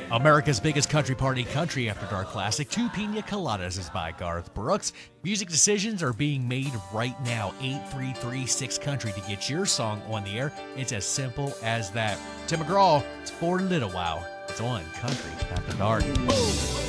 America's biggest country party, Country After Dark classic, Two Pina Coladas is by Garth Brooks. Music decisions are being made right now. 833-6 Country to get your song on the air. It's as simple as that. Tim McGraw, it's For a Little While. It's on Country After Dark.